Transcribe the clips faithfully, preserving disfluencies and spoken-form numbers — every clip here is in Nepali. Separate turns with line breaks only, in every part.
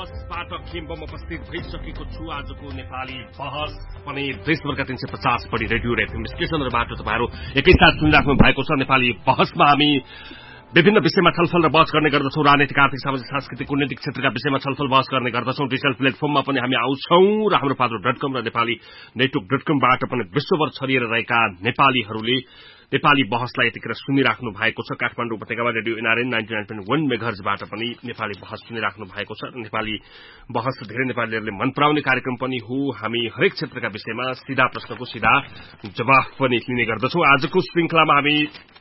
बहसबाट खिम्बम उपस्थित भइसकेको छु। आजको नेपाली बहस पनि देशभरका तीन सय पचास बढी रेडियो र एफएम स्टेशनहरूबाट तपाईहरु एकैसाथ सुनिराख्नु भएको छ। नेपाली बहसमा हामी विभिन्न विषयमा छलफल र बहस गर्ने गर्दछौं। राजनीतिक, आर्थिक, सामाजिक, सांस्कृतिक, कूटनीतिक क्षेत्रका विषयमा छलफल बहस गर्ने गर्दछौं। डिजिटल प्लेटफर्ममा पनि हामी आउँछौं र हाम्रो पात्रो डट कम र नेपाली नेटवर्क डट कमबाट पनि विश्वभर छरिएर रहेका नेपालीहरूले नेपाली बहसलाई यतिखेर सुनिराख्नु भएको छ। काठमाडौँ उपत्यकामा radio NRN ninety nine point वन मेगाहर्जबाट पनि नेपाली बहस सुनिराख्नु भएको छ। नेपाली बहस धेरै नेपालीहरूले मन पराउने कार्यक्रम पनि हो। हामी हरेक क्षेत्रका विषयमा सीधा प्रश्नको सीधा जवाफ पनि लिने गर्दछौं। आजको श्रृंखलामा हामी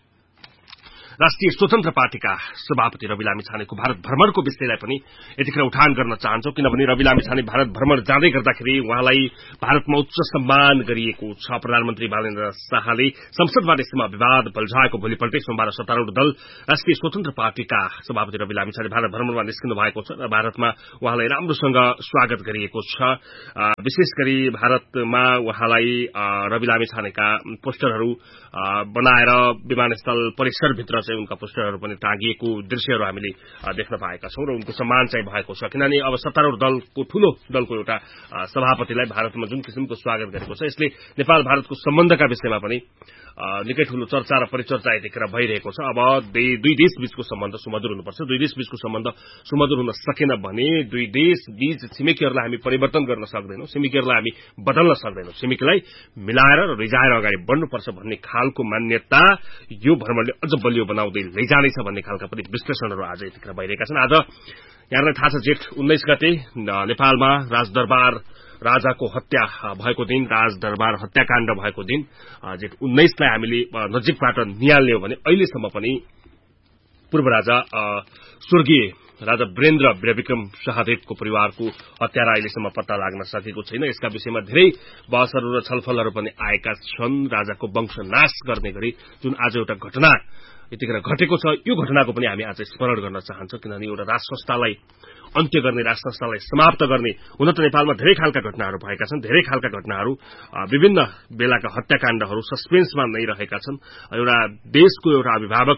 राष्ट्रिय स्वतन्त्र पार्टीका सभापति रवि लामिछानेको भारत भ्रमणको विषयलाई पनि यतिखेर उठान गर्न चाहन्छौं, किनभने रवि लामिछाने भारत भ्रमण जाँदै गर्दाखेरि उहाँलाई भारतमा उच्च सम्मान गरिएको छ। प्रधानमन्त्री बालेन्द्र शाहले संसदबाट यसमा विवाद बल्झाएको भोलिपल्टै सोमबार सत्तारूढ़ दल राष्ट्रिय स्वतन्त्र पार्टीका सभापति रवि लामिछाने भारत भ्रमणमा निस्किनु भएको छ र भारतमा उहाँलाई राम्रोसँग स्वागत गरिएको छ। विशेष गरी भारतमा उहाँलाई रवि लामिछानेका पोस्टरहरू बनाएर विमानस्थल परिसरभित्र चाहिँ उनका पोस्टरहरू पनि टाँगिएको दृश्यहरू हामीले देख्न पाएका छौं र उनको सम्मान चाहिँ भएको छ। किनभने अब सत्तारूढ़ दलको ठूलो दलको एउटा सभापतिलाई भारतमा जुन किसिमको स्वागत गरेको छ, यसले नेपाल भारतको सम्बन्धका विषयमा पनि निकै ठूलो चर्चा र परिचर्चा यतिखेर भइरहेको छ। अब दुई देश बीचको सम्बन्ध सुमधुर हुनुपर्छ। दुई देश बीचको सम्बन्ध सुमधुर हुन सकेन भने दुई देश बीच छिमेकीहरूलाई हामी परिवर्तन गर्न सक्दैनौं, छिमेकीहरूलाई हामी बदल्न सक्दैनौं। छिमेकीलाई मिलाएर र रिजाएर अगाडि बढ्नुपर्छ भन्ने खालको मान्यता यो भ्रमणले अझ बलियो बनाउँदै लैजानेछ भन्ने खालका पनि विश्लेषणहरू आज यतिखेर भइरहेका छन्। आज यहाँलाई थाहा छ, जेठ उन्नाइस गते नेपालमा राजदरबार राजाको हत्या भएको दिन, राजदरबार हत्याकाण्ड भएको दिन जेठ उन्नाइसलाई हामीले नजिकबाट निहाल्ने हो भने अहिलेसम्म पनि पूर्व राजा स्वर्गीय राजा वीरेन्द्र वीरविक्रम शाहदेवको परिवारको हत्यारा अहिलेसम्म पत्ता लाग्न सकेको छैन। यसका विषयमा धेरै बहसहरू र छलफलहरू पनि आएका छन्। राजाको वंशनाश गर्ने गरी जुन आज एउटा घटना यतिखेर घटेको छ, यो घटनाको पनि हामी आज स्मरण गर्न चाहन्छौं। किनभने एउटा राज संस्थालाई अन्त्य गर्ने, राज संस्थालाई समाप्त गर्ने, हुन त नेपालमा धेरै खालका घटनाहरू भएका छन्। धेरै खालका घटनाहरू, विभिन्न बेलाका हत्याकाण्डहरू सस्पेन्समा नै रहेका छन्। एउटा देशको एउटा अभिभावक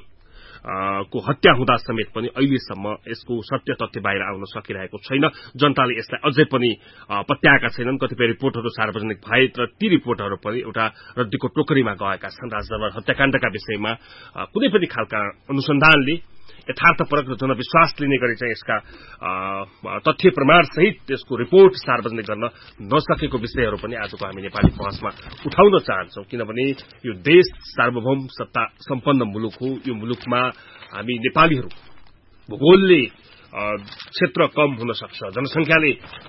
को हत्या हुँदा समेत पनि अहिलेसम्म यसको सत्य तथ्य बाहिर आउन सकिरहेको छैन। जनताले यसलाई अझै पनि पत्याएका छैनन्। कतिपय रिपोर्टहरू सार्वजनिक भए तर ती रिपोर्टहरू पनि एउटा रद्दीको टोकरीमा गएका छन्। राजदरबार हत्याकाण्डका विषयमा कुनै पनि खालका अनुसन्धानले यथार्थपरक र जनविश्वास लिने गरी चाहिँ यसका तथ्य प्रमाण सहित यसको रिपोर्ट सार्वजनिक गर्न नसकेको विषयहरू पनि आजको हामी नेपाली बहसमा उठाउन चाहन्छौं। किनभने यो देश सार्वभौम सत्ता सम्पन्न मुलुक हो। यो मुलुकमा हामी नेपालीहरू भूगोलले क्षेत्र कम हुन सक्छ, जनसंख्याले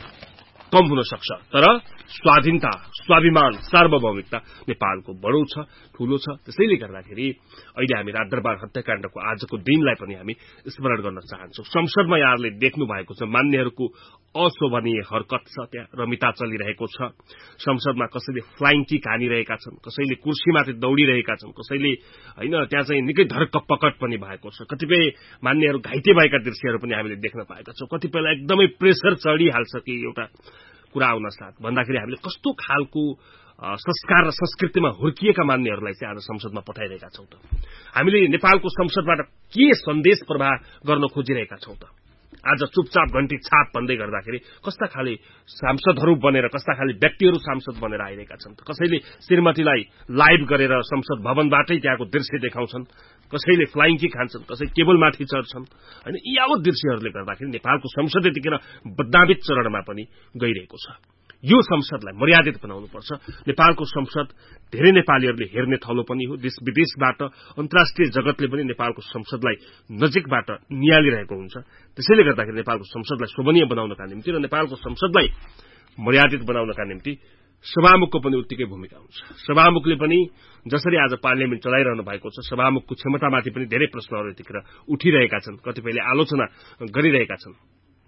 कम हुन सक्छ, तर स्वाधीनता, स्वाभिमान, सार्वभौमिकता नेपालको बडो छ, ठूलो छ। त्यसैले गर्दाखेरि अहिले हामी राजदरबार हत्याकाण्डको आजको दिनलाई पनि हामी स्मरण गर्न चाहन्छौं। संसदमा यहाँहरूले देख्नु भएको छ, मान्यहरूको अशोभनीय हरकत छ, त्यहाँ रमिता चलिरहेको छ। संसदमा कसैले फ्लाइङ किक हानिरहेका छन्, कसैले कुर्सीमाथि दौडिरहेका छन्, कसैले हैन त्यहाँ चाहिँ निकै धरकपकट पनि भएको छ। कतिपय मान्यहरू घाइते भएका दृश्यहरू पनि हामीले देख्न पाएका छौं। कतिपयलाई एकदमै प्रेसर चढिहाल्छ कि एउटा कुरा आउन साथ भन्दाखेरि हामीले कस्तो खालको संस्कार र संस्कृतिमा हुर्किएका मान्यहरूलाई चाहिँ आज संसदमा पठाइरहेका छौं त। हामीले नेपालको संसदबाट के सन्देश प्रवाह गर्न खोजिरहेका छौं त। आज चुपचाप घण्टी छाप भन्दै गर्दाखेरि कस्ता खाले सांसदहरू बनेर, कस्ता खाले व्यक्तिहरू सांसद बनेर आइरहेका छन्। कसैले श्रीमतीलाई लाइभ गरेर संसद भवनबाटै त्यहाँको दृश्य देखाउँछन्, कसैले फ्लाइङ किक खान्छन्, कसै केबलमाथि चढ्छन्। हैन, यावत दृश्यहरूले गर्दाखेरि नेपालको संसद यतिखेर बदनामित चरणमा पनि गइरहेको छ। यो संसदलाई मर्यादित बनाउनुपर्छ। नेपालको संसद धेरै नेपालीहरूले हेर्ने थलो पनि हो। देश विदेशबाट, अन्तर्राष्ट्रिय जगतले पनि नेपालको संसदलाई नजिकबाट निहालिरहेको हुन्छ। त्यसैले गर्दाखेरि नेपालको संसदलाई शोभनीय बनाउनका निम्ति र नेपालको संसदलाई मर्यादित बनाउनका निम्ति सभामुखको पनि उत्तिकै भूमिका हुन्छ। सभामुखले पनि जसरी आज पार्लियामेन्ट चलाइरहनु भएको छ, सभामुखको क्षमतामाथि पनि धेरै प्रश्नहरू यतिखेर उठिरहेका छन्, कतिपयले आलोचना गरिरहेका छन्।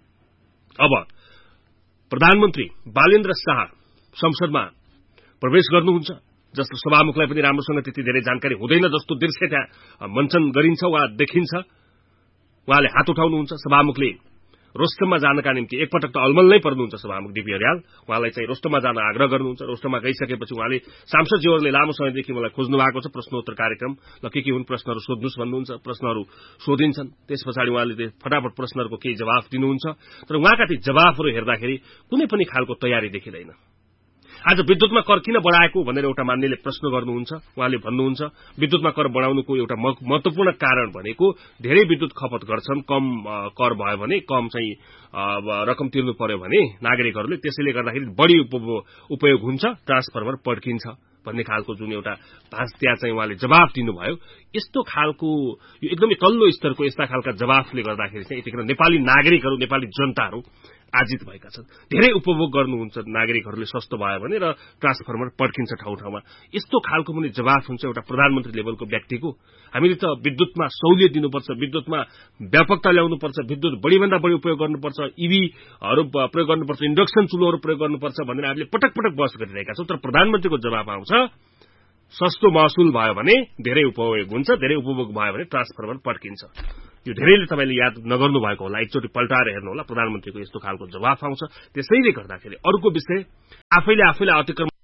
अब प्रधानमन्त्री बालेन्द्र शाह संसदमा प्रवेश गर्नुहुन्छ, जसको सभामुखलाई पनि राम्रोसँग त्यति धेरै जानकारी हुँदैन जस्तो दृश्य त्यहाँ मञ्चन गरिन्छ वा देखिन्छ। उहाँले हात उठाउनुहुन्छ, सभामुखले रोस्टममा जानका निम्ति एकपटक त अल्मल नै पर्नुहुन्छ सभामुख डीपी अर्याल। उहाँलाई चाहिँ रोस्टममा जान आग्रह गर्नुहुन्छ। रोस्टममा गइसकेपछि उहाँले सांसदज्यूहरूले लामो समयदेखि मलाई खोज्नु भएको छ प्रश्नोत्तर कार्यक्रम, ल के के हुन् प्रश्नहरू सोध्नुहोस् भन्नुहुन्छ। प्रश्नहरू सोधिन्छन्, त्यस पछाडि उहाँले फटाफट प्रश्नहरूको केही जवाफ दिनुहुन्छ। तर उहाँका ती जवाफहरू हेर्दाखेरि कुनै पनि खालको तयारी देखिँदैन। आज विद्युतमा कर किन बढाएको भनेर एउटा मान्यले प्रश्न गर्नुहुन्छ। उहाँले भन्नुहुन्छ विद्युतमा कर बढाउनुको एउटा महत्वपूर्ण कारण भनेको धेरै विद्युत खपत गर्छन्, कम कर भयो भने, कम चाहिँ रकम तिर्नु पर्यो भने नागरिकहरूले, त्यसैले गर्दाखेरि बढी उपयोग हुन्छ, ट्रान्सफर्मर पड्किन्छ भन्ने खालको जुन एउटा भाष त्यहाँ चाहिँ उहाँले जवाफ दिनुभयो। यस्तो खालको यो एकदमै तल्लो स्तरको यस्ता खालका जवाफले गर्दाखेरि चाहिँ यतिखेर नेपाली नागरिकहरू, नेपाली जनताहरू आजित भएका छन्। धेरै उपभोग गर्नुहुन्छ नागरिकहरूले सस्तो भयो भने र ट्रान्सफर्मर पड्किन्छ ठाउँ ठाउँमा। यस्तो खालको पनि जवाफ हुन्छ एउटा प्रधानमन्त्री लेभलको व्यक्तिको। हामीले त विद्युतमा सहुलियत दिनुपर्छ, विद्युतमा व्यापकता ल्याउनुपर्छ, विद्युत बढीभन्दा बढी उपयोग गर्नुपर्छ, इभीहरू प्रयोग गर्नुपर्छ, इन्डक्सन चुलोहरू प्रयोग गर्नुपर्छ भनेर हामीले पटक पटक बहस गरिरहेका छौँ। तर प्रधानमन्त्रीको जवाफ आउँछ सस्तो महसुल भयो भने धेरै उपयोग हुन्छ, धेरै उपभोग भयो भने ट्रान्सफर्मर पड्किन्छ। यो धेरैले तपाईले याद नगर्नु भएको होला, एकचोटि पल्टाएर हेर्नु होला। प्रधानमन्त्रीको यस्तो खालको जवाफ आउँछ। त्यसैले गर्दाखेरि अर्को विषय आफैले आफैलाई अतिक्रमण